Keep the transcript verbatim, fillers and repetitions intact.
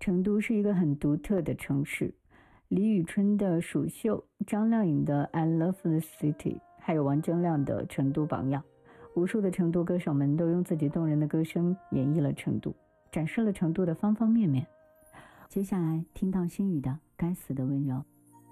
成都是一个很独特的城市，李宇春的《蜀绣》，张靓颖的《I Love the City》，还有王铮亮的《成都榜样》。无数的成都歌手们都用自己动人的歌声演绎了成都，展示了成都的方方面面。接下来听到心语的《该死的温柔》。